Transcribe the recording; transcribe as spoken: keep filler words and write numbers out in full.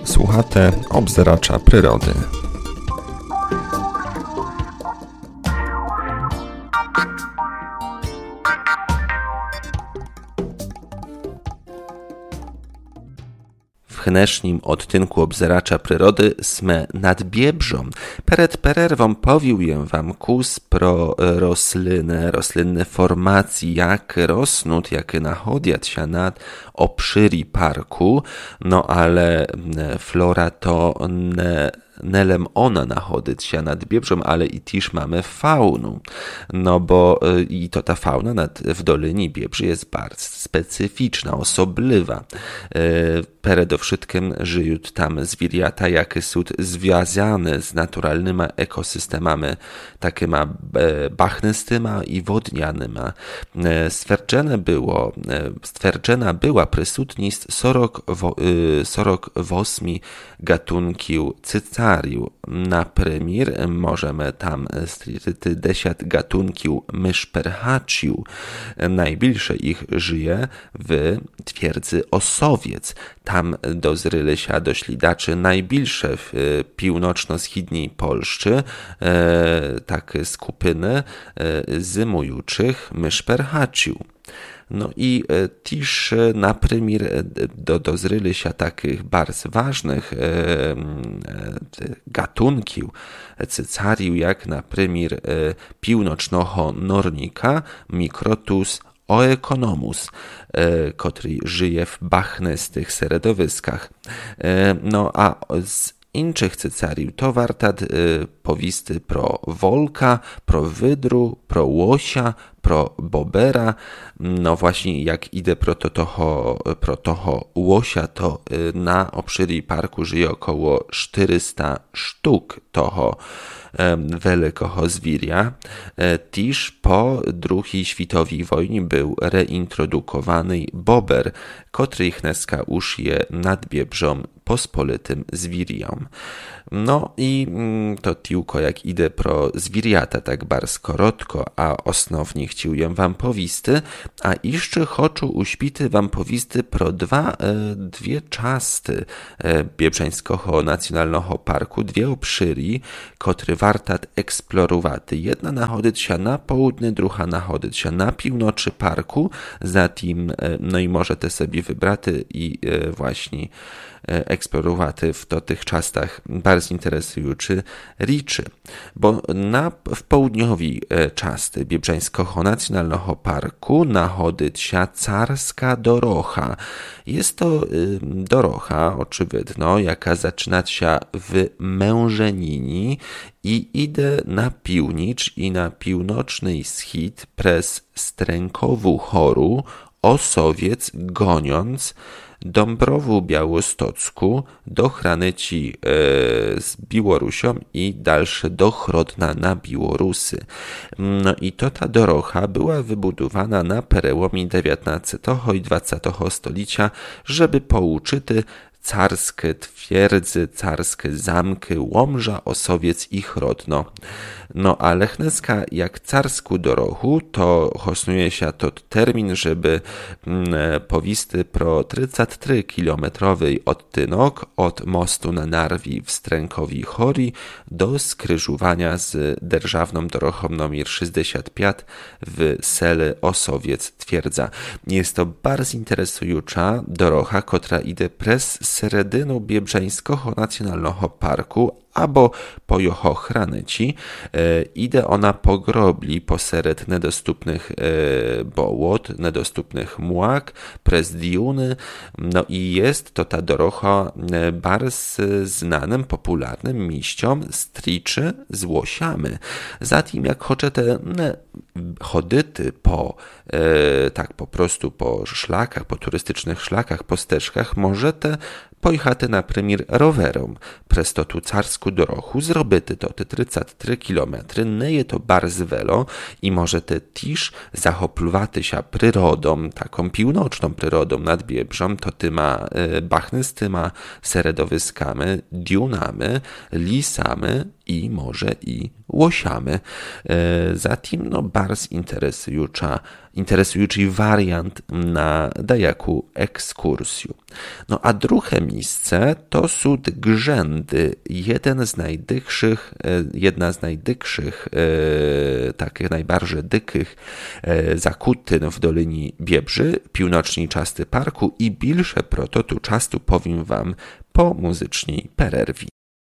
Słuchate obzeracza przyrody. W dnešním odtynku obzeracza przyrody sme nad Biebrzą. Pered pererwą powiłem wam kus pro rośliny, roślinne formacji, jak rosnut, jak nachodziat się nad obszyri parku, no ale flora to ne Nelem ona nachodzić się nad Biebrzą, ale i też mamy faunu. No bo i to ta fauna nad, w Dolinie Biebrzy jest bardzo specyficzna, osobliwa. Przede wszystkim żyją tam zwierzęta, jakie są związane z naturalnymi ekosystemami, takimi bachnystymi i wodnianymi. Stwierdzone było, stwierdzona była przysutność czterdziestu ośmiu gatunków cycariów. Na przykład możemy tam dziesięć gatunków myszperhaciów. Najbliższe ich żyje w twierdzy Osowiec. Tam dozryli się do ślidaczy najbliższe w północno-wschodniej Polsce e, takie skupiny e, zymujących myszperhaciów. No i e, też na przykład do, dozryli się takich bardzo ważnych e, e, gatunków cycariów, jak na przykład e, północnego nornika Microtus oeconomus, e, który żyje w bachnystych środowiskach. E, no a z innych cycariów to wartat e, powisty pro wolka, pro wydru, pro łosia, pro bobera. No właśnie jak idę pro toho, pro toho łosia, to e, na obszyri parku żyje około czterysta sztuk toho wielkiego zwierza. Też po drugiej światowej wojnie był reintrodukowany bober, który dneska już je nad Biebrzą pospolitym zwierzem. No i to tylko jak idę pro zwierzęta tak bardzo korotko, a osnownie chciałem wam powisty, a jeszcze chcę uśpity wam powisty pro dwa, e, dwie czasty e, Biebrzańskiego Nacjonalnego Parku, dwie obszyri, które wartat eksplorowaty. Jedna nachodzić się na południe, druga nachodzić się na północy parku, zatim, e, no i możecie sobie wybraty i e, właśnie eksplorowaty w tych czasach bardzo interesujący riczy, bo na, w południowej części Biebrzańskiego Nacjonalnego Parku nachodzić się Carska Dorocha. Jest to y, dorocha, oczywidno, jaka zaczyna się w Mężenini i idzie na półnicz i na północny wschód przez Strękową Choru, Osowiec, goniąc Dąbrowu Białostocku do granicy e, z Białorusią i dalsze do Grodna na Białorusy. No i to ta dorocha była wybudowana na przełomie dziewiętnastego i dwudziestego stulecia, żeby pouczyty carskie twierdzy, carskie zamki, Łomża, Osowiec i Grodno. No a Lechneska jak carsku dorochu, to hosnuje się to termin, żeby mm, powisty pro trzydzieści trzy kilometrowy odtynok od mostu na Narwi w Strękowi Chori do skrzyżowania z dzierżawną dorochą numer sześćdziesiąt pięć w sele Osowiec twierdza. Jest to bardzo interesująca dorocha, która idzie przez seredynę Biebrzańskiego Nacjonalnego Parku, albo po jeho hranici, e, idzie ona po grobli posered niedostępnych e, bołot, niedostępnych młak, przez diuny, no i jest to ta dorocha e, bardzo znanym, popularnym miejscem striczy z łosiami. Zatim jak chcecie chodyty po e, tak po prostu po szlakach, po turystycznych szlakach, po ścieżkach, możecie pojechać na przykład rowerem przez to tu carsku dorochu, zrobity to te trzydzieści trzy kilometry, nie jest to bardzo wiele i możecie też zachoplować się przyrodą, taką północną przyrodą nad Biebrzą, to tyma e, bachnystyma środowiskami, dionami, lisami i może i łosiami. E, zatim no, bardzo interesująca, interesujący wariant na dajaku ekskursju. No a drugie miejsce to są Grzędy, jeden z najdykszych, jedna z najdykszych, e, takich najbardziej dykich e, zakutyn w Dolinie Biebrzy, północnej części parku i bilsze prototu czasu powiem wam po muzycznej pererwi.